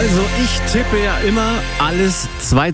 Also ich tippe ja immer alles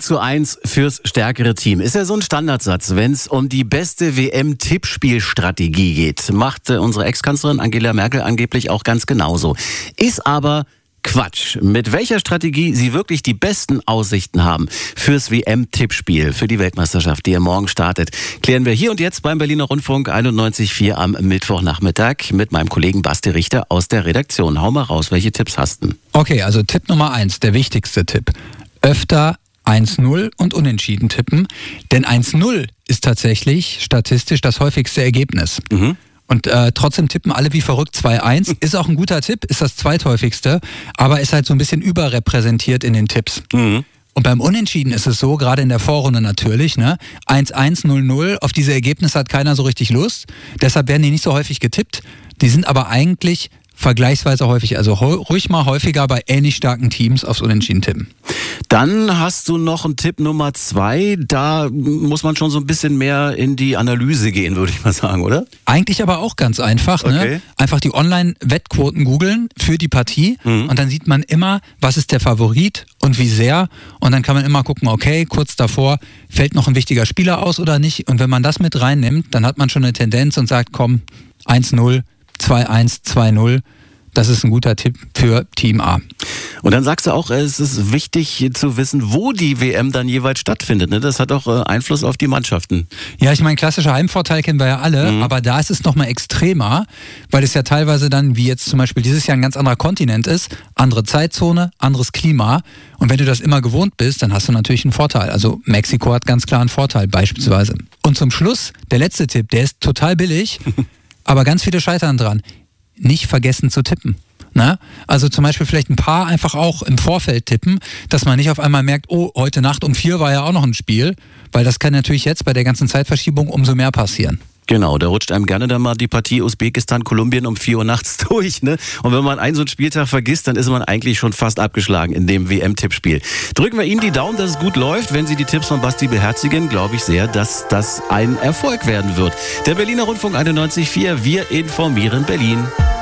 2:1 fürs stärkere Team. Ist ja so ein Standardsatz, wenn es um die beste WM-Tippspielstrategie geht. Macht unsere Ex-Kanzlerin Angela Merkel angeblich auch ganz genauso. Ist aber Quatsch. Mit welcher Strategie Sie wirklich die besten Aussichten haben fürs WM-Tippspiel, für die Weltmeisterschaft, die ja morgen startet, klären wir hier und jetzt beim Berliner Rundfunk 91.4 am Mittwochnachmittag mit meinem Kollegen Basti Richter aus der Redaktion. Hau mal raus, welche Tipps hast du? Okay, also Tipp Nummer 1, der wichtigste Tipp. Öfter 1-0 und Unentschieden tippen, denn 1-0 ist tatsächlich statistisch das häufigste Ergebnis. Und trotzdem tippen alle wie verrückt 2-1. Ist auch ein guter Tipp, ist das zweithäufigste, aber ist halt so ein bisschen überrepräsentiert in den Tipps. Und beim Unentschieden ist es so, gerade in der Vorrunde natürlich, ne? 1-1, 0-0, auf diese Ergebnisse hat keiner so richtig Lust. Deshalb werden die nicht so häufig getippt. Die sind aber eigentlich vergleichsweise häufig, also ruhig mal häufiger bei ähnlich starken Teams aufs Unentschieden tippen. Dann hast du noch einen Tipp Nummer 2. Da muss man schon so ein bisschen mehr in die Analyse gehen, würde ich mal sagen, oder? Eigentlich aber auch ganz einfach. Okay. Ne? Einfach die Online-Wettquoten googeln für die Partie und dann sieht man immer, was ist der Favorit und wie sehr. Und dann kann man immer gucken, okay, kurz davor fällt noch ein wichtiger Spieler aus oder nicht. Und wenn man das mit reinnimmt, dann hat man schon eine Tendenz und sagt, komm, 1-0, 2-1, 2-0. Das ist ein guter Tipp für Team A. Und dann sagst du auch, es ist wichtig zu wissen, wo die WM dann jeweils stattfindet. Ne? Das hat auch Einfluss auf die Mannschaften. Ja, ich meine, klassischer Heimvorteil kennen wir ja alle, aber da ist es nochmal extremer, weil es ja teilweise dann, wie jetzt zum Beispiel dieses Jahr ein ganz anderer Kontinent ist, andere Zeitzone, anderes Klima. Und wenn du das immer gewohnt bist, dann hast du natürlich einen Vorteil. Also Mexiko hat ganz klar einen Vorteil beispielsweise. Und zum Schluss, der letzte Tipp, der ist total billig, aber ganz viele scheitern dran. Nicht vergessen zu tippen. Na? Also zum Beispiel vielleicht ein paar einfach auch im Vorfeld tippen, dass man nicht auf einmal merkt, oh, heute Nacht um 4 war ja auch noch ein Spiel, weil das kann natürlich jetzt bei der ganzen Zeitverschiebung umso mehr passieren. Genau, da rutscht einem gerne dann mal die Partie Usbekistan-Kolumbien um 4 Uhr nachts durch, ne? Und wenn man einen so einen Spieltag vergisst, dann ist man eigentlich schon fast abgeschlagen in dem WM-Tippspiel. Drücken wir Ihnen die Daumen, dass es gut läuft. Wenn Sie die Tipps von Basti beherzigen, glaube ich sehr, dass das ein Erfolg werden wird. Der Berliner Rundfunk 91.4, wir informieren Berlin.